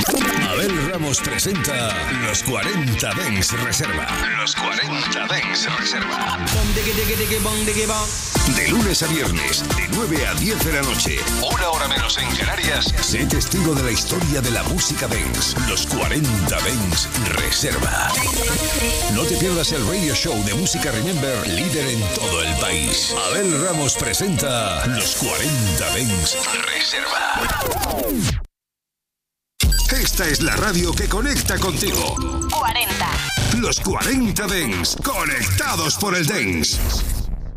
Abel Ramos presenta Los 40 Dance Reserva. Los 40 Dance Reserva. De lunes a viernes, de 9 a 10 de la noche, una hora menos en Canarias, sé testigo de la historia de la música dance. Los 40 Dance Reserva. No te pierdas el radio show de música Remember, líder en todo el país. Abel Ramos presenta Los 40 Dance Reserva. Esta es la radio que conecta contigo. 40. Los 40 Dance, conectados por el dance.